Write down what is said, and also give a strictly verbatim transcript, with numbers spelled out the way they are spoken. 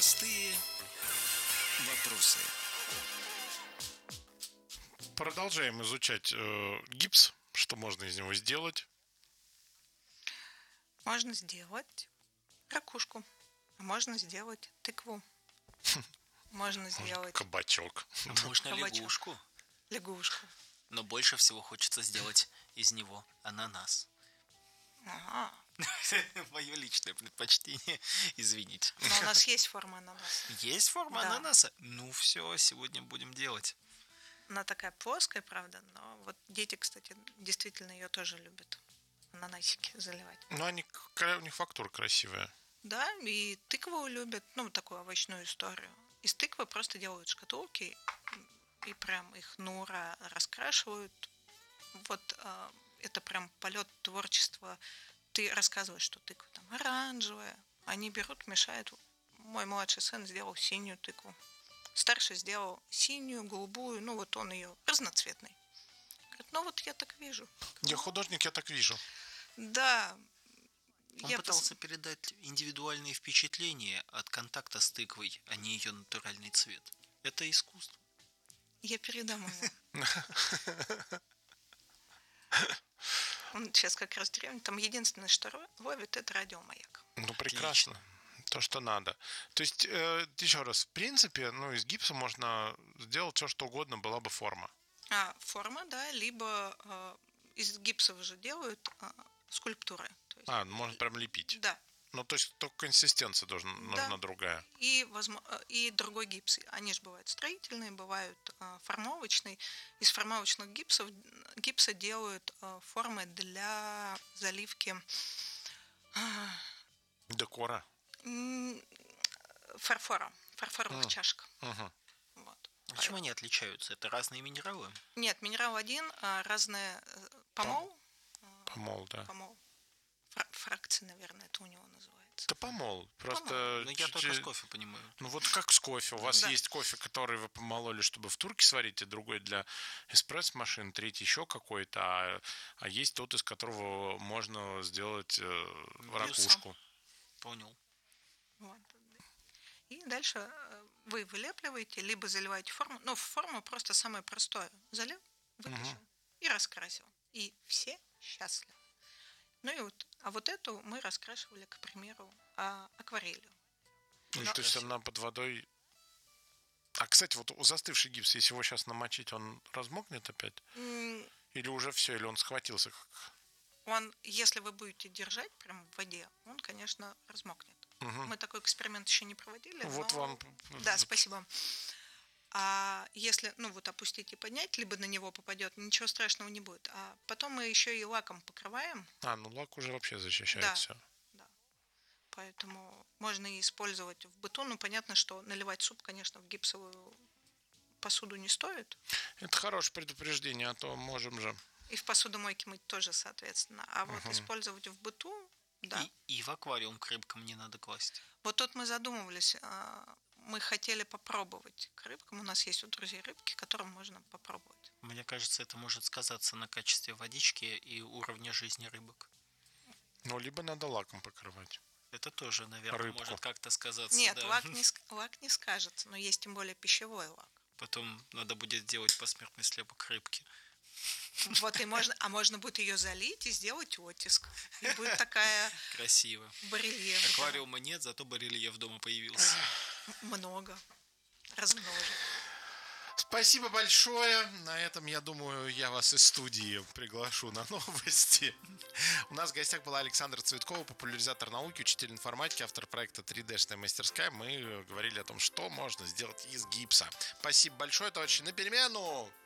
Простые вопросы. Продолжаем изучать э, гипс. Что можно из него сделать? Можно сделать ракушку, а можно сделать тыкву. Можно сделать Кабачок. А можно Кабачок. лягушку, лягушку. но больше всего хочется сделать из него ананас. Ага. Мое личное предпочтение, извините. Но у нас есть форма ананаса. Есть форма Да. ананаса? Ну все, сегодня будем делать. Она такая плоская, правда, но вот дети, кстати, действительно ее тоже любят. Ананасики заливать. Ну, они, кра- у них фактура красивая. Да, и тыкву любят, ну, такую овощную историю. Из тыквы просто делают шкатулки, и прям их нура раскрашивают. Вот а, это прям полет творчества. Ты рассказываешь, что тыква там оранжевая. Они берут, мешают. Мой младший сын сделал синюю тыкву. Старший сделал синюю, голубую. Ну, вот он ее разноцветный. Говорит, ну, вот я так вижу. Я художник, я так вижу. Да. Он я пытался передать индивидуальные впечатления от контакта с тыквой, а не ее натуральный цвет. Это искусство. Я передам ему. Он сейчас как раз деревня. Там единственное, что ловит, это радиомаяк. Ну, прекрасно. То, что надо. То есть, э, еще раз, в принципе, ну, из гипса можно сделать все, что угодно, была бы форма. А форма, да, либо э, из гипса уже делают э, скульптуры. То есть, А, можно прям лепить. да. Ну, то есть, только консистенция должна, нужна Да. другая. И, возможно, и другой гипс. Они же бывают строительные, бывают э, формовочные. Из формовочных гипсов гипса делают э, формы для заливки Декора. м, фарфора. Фарфоровых А. чашек. Угу. Вот. А чем они отличаются? Это разные минералы? Нет, минерал один, а разные э, помол. э, Помол, да. Помол. Фра- фракции, наверное, это у него называется. Это помол. Просто... Ну, я только чуть-чуть- с кофе понимаю. Ну, вот как с кофе. У вас Да. есть кофе, который вы помололи, чтобы в турке сварить, и другой для эспрессо-машин, третий еще какой-то, а, а есть тот, из которого можно сделать э, ракушку. Понял. Вот. И дальше э, вы вылепливаете, либо заливаете форму. Ну, форму просто самое простое. Залил, вытащил и раскрасил. И все счастливы. Ну и вот, а вот эту мы раскрашивали, к примеру, а, акварелью. Ну, Но- то есть она под водой... А, кстати, вот застывший гипс, если его сейчас намочить, он размокнет опять? М, Или уже все, или он схватился? как- Он, если вы будете держать прям в воде, он, конечно, размокнет. Мгм. Мы такой эксперимент еще не проводили. Вот но- вам... Да, спасибо. А если, ну вот опустить и поднять, либо на него попадет, ничего страшного не будет. А потом мы еще и лаком покрываем, А, ну лак уже вообще защищает Да. все. да. Поэтому можно и использовать в быту. Ну, понятно, что наливать суп, конечно, в гипсовую посуду не стоит. Это хорошее предупреждение, а то можем же... И в посудомойке мыть тоже, соответственно. А вот использовать в быту, да. И, и в аквариум к рыбкам не надо класть. Вот тут мы задумывались, а, мы хотели попробовать к рыбкам. У нас есть у друзей рыбки, которым можно попробовать. Мне кажется, это может сказаться на качестве водички и уровне жизни рыбок. Ну, либо надо лаком покрывать. Это тоже, наверное, Рыбку. может как-то сказаться. Нет, да. лак не, ск- лак не скажется, но есть тем более пищевой лак. Потом надо будет делать посмертный слепок рыбки. Вот и можно, а можно будет ее залить и сделать оттиск. И будет такая Красиво. барельеф. да. Аквариума нет, зато барельеф дома появился. М- Много. Размножить. Спасибо большое. На этом, я думаю, я вас из студии приглашу на новости. У нас в гостях была Александра Цветкова, популяризатор науки, учитель информатики, автор проекта три дэ-шная мастерская. Мы говорили о том, что можно сделать из гипса. Спасибо большое, товарищи. На перемену!